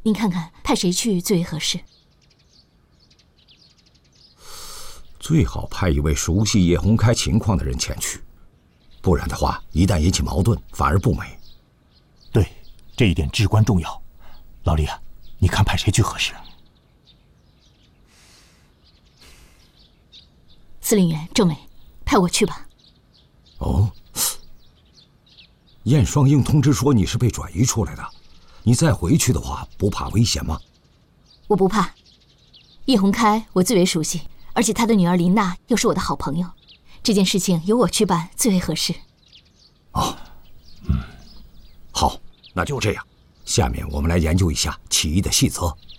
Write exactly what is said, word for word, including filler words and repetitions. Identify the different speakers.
Speaker 1: 您看看派谁去最为合适？
Speaker 2: 最好派一位熟悉叶洪开情况的人前去，不然的话，一旦引起矛盾，反而不美。
Speaker 3: 对，这一点至关重要。老李啊，你看派谁去合适？
Speaker 1: 司令员郑美，派我去吧。
Speaker 2: 哦，燕双英通知说你是被转移出来的，你再回去的话，不怕危险吗？
Speaker 1: 我不怕，叶洪开我最为熟悉，而且他的女儿林娜又是我的好朋友，这件事情由我去办最为合适。
Speaker 2: 哦，嗯，好，那就这样。下面我们来研究一下起义的细则。